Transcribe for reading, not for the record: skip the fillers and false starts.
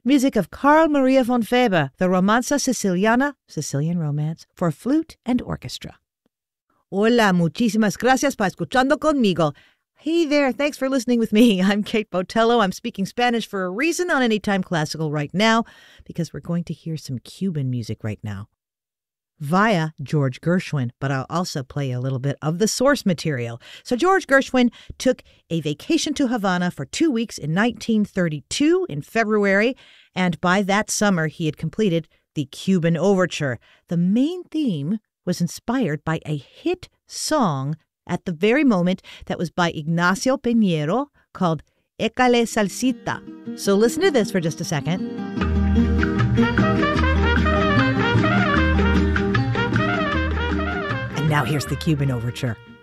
music of Carl Maria von Weber, the Romanza Siciliana, Sicilian Romance, for flute and orchestra. Hola, muchísimas gracias por escuchando conmigo. Hey there, thanks for listening with me. I'm Kate Botello. I'm speaking Spanish for a reason on Anytime Classical right now, because we're going to hear some Cuban music right now via George Gershwin, but I'll also play a little bit of the source material. So George Gershwin took a vacation to Havana for 2 weeks in 1932 in February, and by that summer he had completed the Cuban Overture. The main theme was inspired by a hit song at the very moment that was by Ignacio Piñero called Échale Salsita. So listen to this for just a second. Now here's the Cuban Overture.